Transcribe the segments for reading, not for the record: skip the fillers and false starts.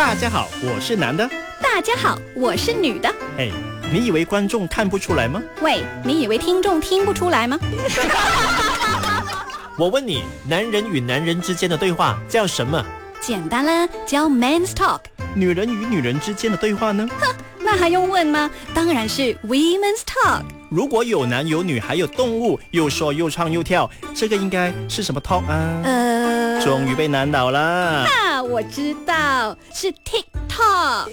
大家好，我是男的。 大家好，我是女的。 哎，你以为观众看不出来吗？ 喂，你以为听众听不出来吗？ 我问你，男人与男人之间的对话叫什么？ 简单啦，叫 Men's Talk。 女人与女人之间的对话呢？ 哼，那还用问吗？当然是 Women's Talk。 如果有男有女还有动物，又说又唱又跳，这个应该是什么 talk 啊？终于被难倒了。 啊，我知道，是 TikTok。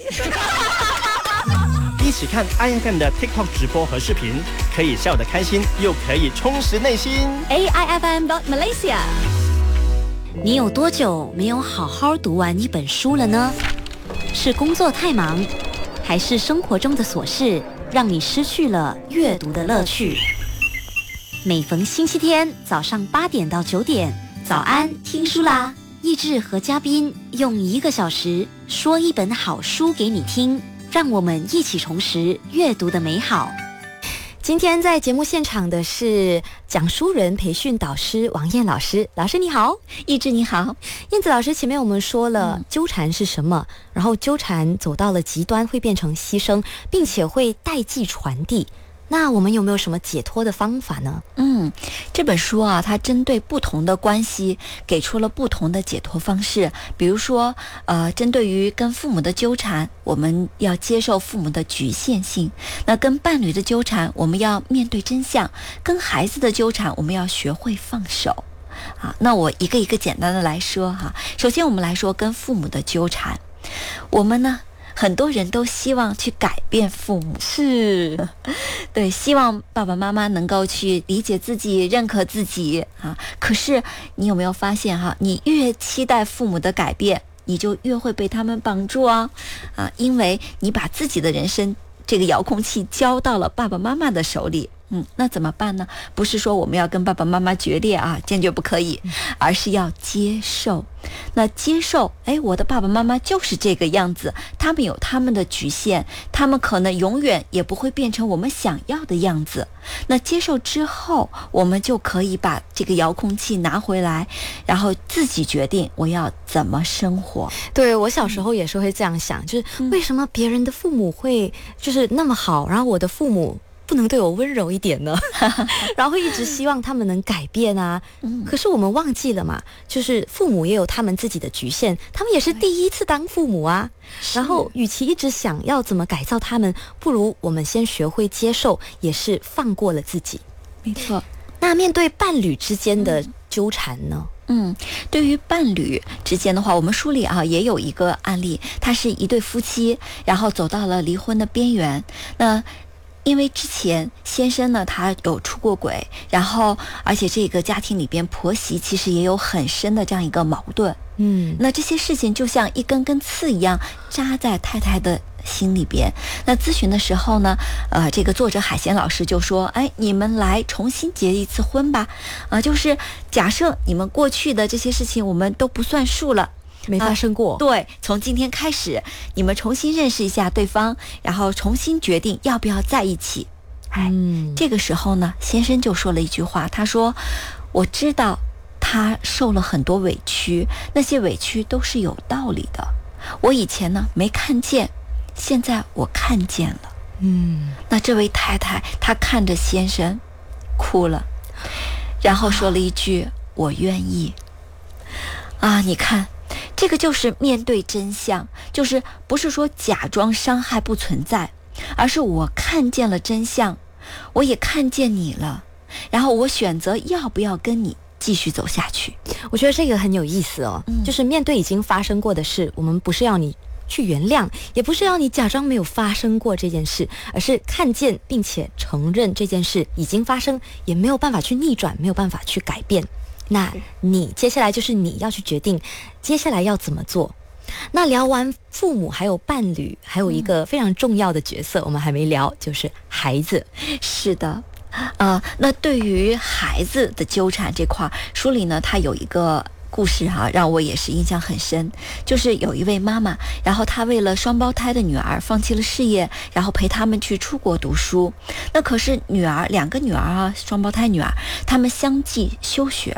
一起看 IFM 的 TikTok 直播和视频，可以笑得开心，又可以充实内心。 AIFM.Malaysia。 你有多久没有好好读完一本书了呢？是工作太忙，还是生活中的琐事让你失去了阅读的乐趣？每逢星期天早上8点到9点，早安听书啦！益智和嘉宾用1个小时说一本好书给你听，让我们一起重拾阅读的美好。 今天在节目现场的是讲书人培训导师王燕老师。老师你好。 益智你好。 燕子老师，前面我们说了纠缠是什么，然后纠缠走到了极端会变成牺牲，并且会代际传递。那我们有没有什么解脱的方法呢？ 这本书啊，它针对不同的关系给出了不同的解脱方式。比如说，针对于跟父母的纠缠，我们要接受父母的局限性；那跟伴侣的纠缠，我们要面对真相；跟孩子的纠缠，我们要学会放手。那我一个一个简单的来说哈。首先，我们来说跟父母的纠缠，我们呢，很多人都希望去改变父母， 是对，希望爸爸妈妈能够去理解自己、认可自己啊。可是你有没有发现哈，你越期待父母的改变，你就越会被他们绑住啊，因为你把自己的人生这个遥控器交到了爸爸妈妈的手里。那怎么办呢？不是说我们要跟爸爸妈妈决裂啊，坚决不可以，而是要接受。那接受，我的爸爸妈妈就是这个样子，他们有他们的局限，他们可能永远也不会变成我们想要的样子。那接受之后，我们就可以把这个遥控器拿回来，然后自己决定我要怎么生活。 对，我小时候也是会这样想，就是为什么别人的父母会就是那么好，然后我的父母不能对我温柔一点呢？然后会一直希望他们能改变啊。可是我们忘记了嘛，就是父母也有他们自己的局限，他们也是第一次当父母啊。然后与其一直想要怎么改造他们，不如我们先学会接受，也是放过了自己。 没错。 那面对伴侣之间的纠缠呢？ 对于伴侣之间的话，我们书里也有一个案例，他是一对夫妻，然后走到了离婚的边缘。那因为之前先生呢，他有出过轨，然后而且这个家庭里边婆媳其实也有很深的这样一个矛盾。那这些事情就像一根根刺一样扎在太太的心里边。那咨询的时候呢，这个作者海贤老师就说，你们来重新结一次婚吧，就是假设你们过去的这些事情我们都不算数了， 没发生过。 对，从今天开始，你们重新认识一下对方，然后重新决定要不要在一起。这个时候呢，先生就说了一句话，他说：“我知道他受了很多委屈，那些委屈都是有道理的。我以前呢没看见，现在我看见了。”那这位太太她看着先生哭了，然后说了一句：“我愿意。”你看。这个就是面对真相，就是不是说假装伤害不存在，而是我看见了真相，我也看见你了，然后我选择要不要跟你继续走下去。 我觉得这个很有意思哦，就是面对已经发生过的事，我们不是要你去原谅，也不是要你假装没有发生过这件事，而是看见并且承认这件事已经发生，也没有办法去逆转，没有办法去改变。那你接下来就是你要去决定接下来要怎么做。那聊完父母还有伴侣，还有一个非常重要的角色我们还没聊，就是孩子。 是的，那对于孩子的纠缠这块，书里呢它有一个故事让我也是印象很深。就是有一位妈妈，然后她为了双胞胎的女儿放弃了事业，然后陪他们去出国读书。那可是两个女儿双胞胎女儿，她们相继休学了。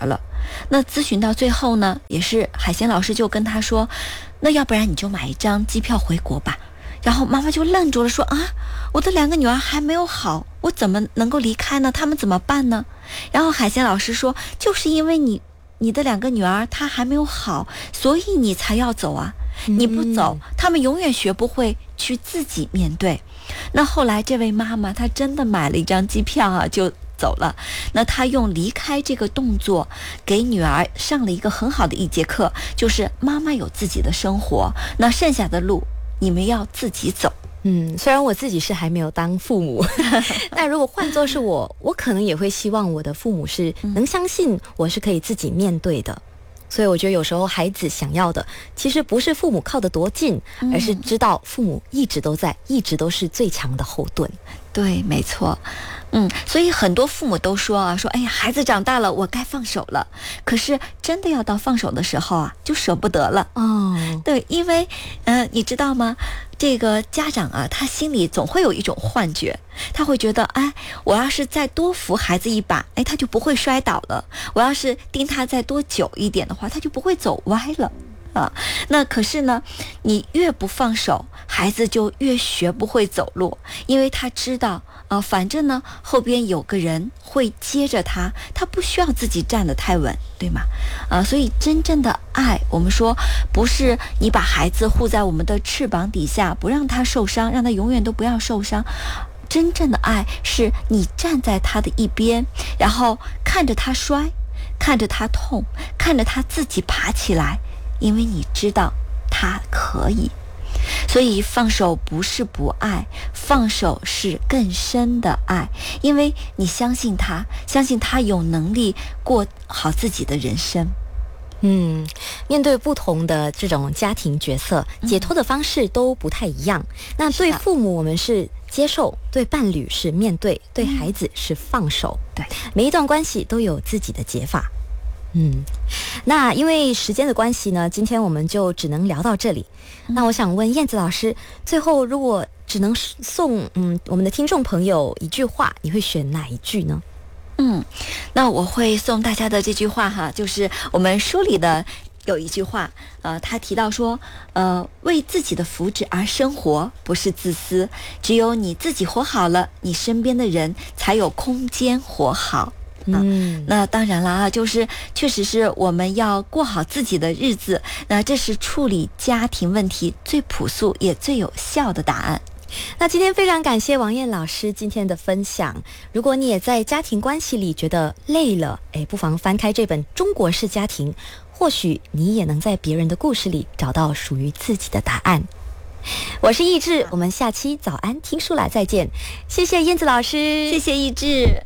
那咨询到最后呢，也是海贤老师就跟他说，那要不然你就买一张机票回国吧。然后妈妈就愣住了，说啊，我的2个女儿还没有好，我怎么能够离开呢？他们怎么办呢？然后海贤老师说，就是因为你的2个女儿她还没有好，所以你才要走啊。你不走，他们永远学不会去自己面对。那后来这位妈妈她真的买了一张机票啊，就走了。那她用离开这个动作给女儿上了一个很好的一节课，就是妈妈有自己的生活，那剩下的路你们要自己走。 虽然我自己是还没有当父母，但如果换作是我可能也会希望我的父母是能相信我是可以自己面对的。所以我觉得有时候孩子想要的其实不是父母靠得多近，而是知道父母一直都在，一直都是最强的后盾。 对，没错。所以很多父母都说啊，哎呀，孩子长大了，我该放手了。可是真的要到放手的时候啊，就舍不得了。对，因为你知道吗？这个家长啊，他心里总会有一种幻觉，他会觉得，哎，我要是再多扶孩子一把，哎，他就不会摔倒了。我要是盯他再多久一点的话，他就不会走歪了。那可是呢，你越不放手，孩子就越学不会走路，因为他知道反正呢后边有个人会接着他，他不需要自己站得太稳，对吗？所以真正的爱，我们说不是你把孩子护在我们的翅膀底下，不让他受伤，让他永远都不要受伤。真正的爱是你站在他的一边，然后看着他摔，看着他痛，看着他自己爬起来，因为你知道他可以。所以放手不是不爱，放手是更深的爱，因为你相信他，相信他有能力过好自己的人生。 面对不同的这种家庭角色，解脱的方式都不太一样。那对父母我们是接受，对伴侣是面对，对孩子是放手。 对， 每一段关系都有自己的解法。那因为时间的关系呢，今天我们就只能聊到这里。那我想问燕子老师，最后如果只能送我们的听众朋友一句话，你会选哪一句呢？ 那我会送大家的这句话哈，就是我们书里的有一句话，他提到说，为自己的福祉而生活不是自私，只有你自己活好了，你身边的人才有空间活好。那当然了啊，就是确实是我们要过好自己的日子，那这是处理家庭问题最朴素也最有效的答案。 那今天非常感谢王燕老师今天的分享。如果你也在家庭关系里觉得累了，不妨翻开这本《中国式家庭》，或许你也能在别人的故事里找到属于自己的答案。我是易志，我们下期早安听书来再见。谢谢燕子老师， 谢谢易志。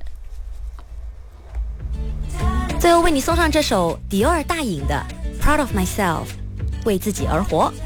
最后为你送上这首迪奥大影的 Proud of Myself， 为自己而活。